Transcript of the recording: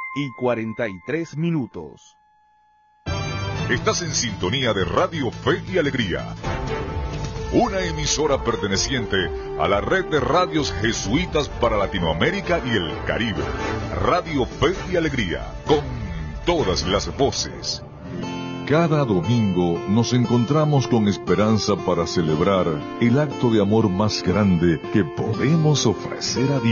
6:43. Estás en sintonía de Radio Fe y Alegría, una emisora perteneciente a la red de radios jesuitas para Latinoamérica y el Caribe. Radio Fe y Alegría, con todas las voces. Cada domingo nos encontramos con esperanza para celebrar el acto de amor más grande que podemos ofrecer a Dios.